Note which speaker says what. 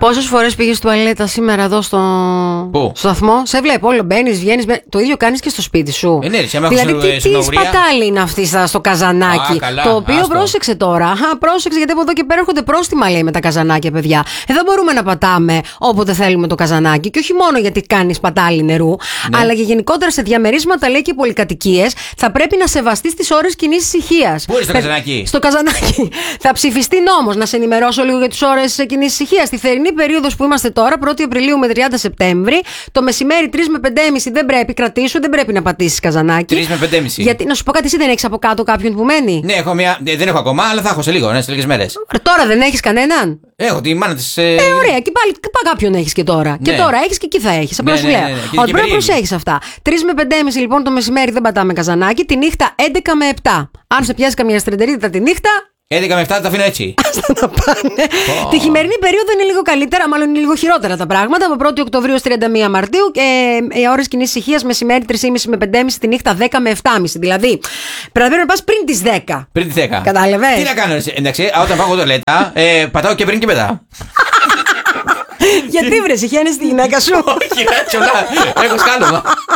Speaker 1: Πόσες φορές πήγες τουαλέτα σήμερα εδώ στο σταθμό? Σε βλέπω, όλο μπαίνεις, βγαίνεις. Το ίδιο κάνεις και στο σπίτι σου.
Speaker 2: Δηλαδή,
Speaker 1: τι σπατάλη είναι αυτή στο καζανάκι. Το οποίο πρόσεξε τώρα. Πρόσεξε, γιατί από εδώ και πέρα έρχονται πρόστιμα, λέει, με τα καζανάκια, παιδιά. Δεν μπορούμε να πατάμε όποτε θέλουμε το καζανάκι. Και όχι μόνο γιατί κάνει σπατάλη νερού, αλλά και γενικότερα σε διαμερίσματα, λέει, και πολυκατοικίες θα πρέπει να σεβαστείς τις ώρες κοινής ησυχίας.
Speaker 2: Πού είναι στο καζανάκι?
Speaker 1: Στο καζανάκι. Θα ψηφιστεί νόμος. Να σε ενημερώσω λίγο για τις ώρες κοινής ησυχίας. Στη θερινή περίοδος που είμαστε τώρα, 1η Απριλίου με 30 Σεπτέμβρη, το μεσημέρι 3 με 5.30 δεν πρέπει, κρατήσου, δεν πρέπει να πατήσεις καζανάκι.
Speaker 2: 3 με 5.30.
Speaker 1: Γιατί, να σου πω κάτι, εσύ δεν έχεις από κάτω κάποιον που μένει?
Speaker 2: Ναι, δεν έχω ακόμα, αλλά θα έχω σε λίγο, σε λίγες μέρες.
Speaker 1: Τώρα δεν έχεις κανέναν?
Speaker 2: Έχω τη μάνα της.
Speaker 1: Ωραία, και πάλι κάποιον έχεις και τώρα. Ναι. Και τώρα έχεις και εκεί θα έχεις. Απλά σου λέω. Ότι πρέπει να προσέχεις αυτά. 3 με 5.30 λοιπόν το μεσημέρι δεν πατάμε καζανάκι. Τη νύχτα 11 με 7. Αν σε πιάσει καμία στρεντερίτητα τη νύχτα.
Speaker 2: 11 με 7 τα αφήνω έτσι.
Speaker 1: Άστα να πάνε. Τη χειμερινή περίοδο είναι λίγο καλύτερα, μάλλον είναι λίγο χειρότερα τα πράγματα. Από 1η Οκτωβρίου ως 31 Μαρτίου και ώρες κοινής ησυχίας μεσημέρι 3.30 με 5.30, τη νύχτα 10 με 7.30. Δηλαδή πρέπει να πας πριν τις 10.
Speaker 2: Πριν τις 10.
Speaker 1: Κατάλαβες.
Speaker 2: Τι να κάνω, εντάξει, όταν πάω τουαλέτα, πατάω και πριν και μετά.
Speaker 1: Γιατί βρες, χαίνεσαι τη γυναίκα σου?
Speaker 2: Όχι, έχω σκάλωμα.